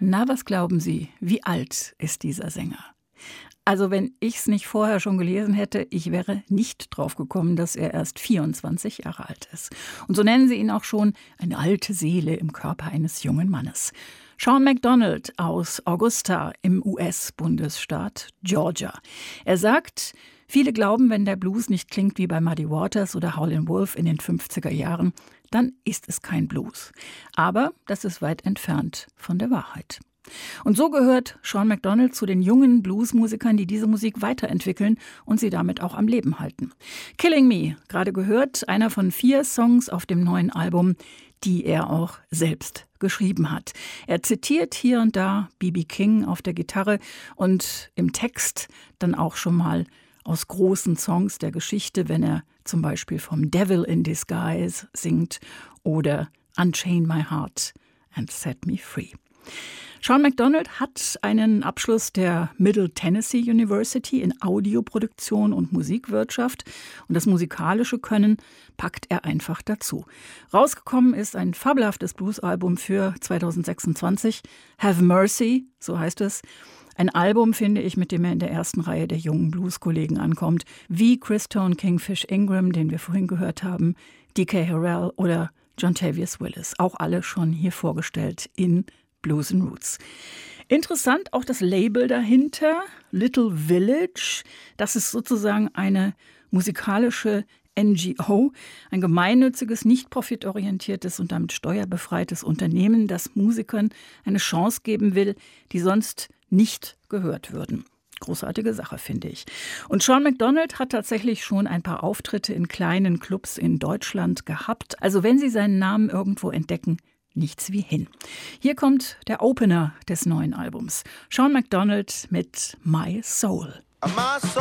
Na, was glauben Sie, wie alt ist dieser Sänger? Also wenn ich es nicht vorher schon gelesen hätte, ich wäre nicht drauf gekommen, dass er erst 24 Jahre alt ist. Und so nennen sie ihn auch schon eine alte Seele im Körper eines jungen Mannes. Sean McDonald aus Augusta im US-Bundesstaat Georgia. Er sagt, viele glauben, wenn der Blues nicht klingt wie bei Muddy Waters oder Howlin' Wolf in den 50er Jahren, dann ist es kein Blues. Aber das ist weit entfernt von der Wahrheit. Und so gehört Sean McDonald zu den jungen Bluesmusikern, die diese Musik weiterentwickeln und sie damit auch am Leben halten. Killing Me, gerade gehört, einer von 4 Songs auf dem neuen Album, die er auch selbst geschrieben hat. Er zitiert hier und da B.B. King auf der Gitarre und im Text dann auch schon mal aus großen Songs der Geschichte, wenn er zum Beispiel vom Devil in Disguise singt oder Unchain My Heart and Set Me Free. Sean McDonald hat einen Abschluss der Middle Tennessee University in Audioproduktion und Musikwirtschaft und das musikalische Können packt er einfach dazu. Rausgekommen ist ein fabelhaftes Bluesalbum für 2026, Have Mercy, so heißt es. Ein Album, finde ich, mit dem er in der ersten Reihe der jungen Blues-Kollegen ankommt, wie Chris Tone Kingfish Ingram, den wir vorhin gehört haben, D.K. Harrell oder John Tavius Willis, auch alle schon hier vorgestellt in Blues and Roots. Interessant auch das Label dahinter, Little Village. Das ist sozusagen eine musikalische NGO, ein gemeinnütziges, nicht profitorientiertes und damit steuerbefreites Unternehmen, das Musikern eine Chance geben will, die sonst nicht gehört würden. Großartige Sache, finde ich. Und Sean McDonald hat tatsächlich schon ein paar Auftritte in kleinen Clubs in Deutschland gehabt. Also wenn Sie seinen Namen irgendwo entdecken, nichts wie hin. Hier kommt der Opener des neuen Albums. Sean McDonald mit My Soul. My soul.